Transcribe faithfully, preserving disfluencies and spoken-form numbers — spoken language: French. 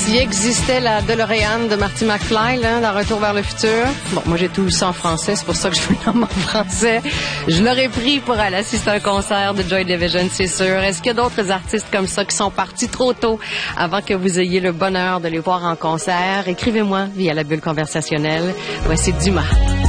S'il existait la DeLorean de Marty McFly, là, dans Retour vers le futur, bon, moi j'ai tout lu ça en français, c'est pour ça que je fais le nom en français. Je l'aurais pris pour aller assister à un concert de Joy Division, c'est sûr. Est-ce qu'il y a d'autres artistes comme ça qui sont partis trop tôt avant que vous ayez le bonheur de les voir en concert? Écrivez-moi via la bulle conversationnelle. Voici Dumas.